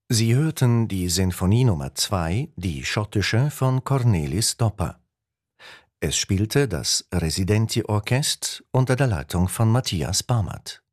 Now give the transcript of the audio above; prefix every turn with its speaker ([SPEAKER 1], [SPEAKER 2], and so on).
[SPEAKER 1] Sie hörten die Sinfonie Nummer 2, die schottische von Cornelis Dopper. Es spielte das Residenti-Orchest unter der Leitung von Matthias Barmert.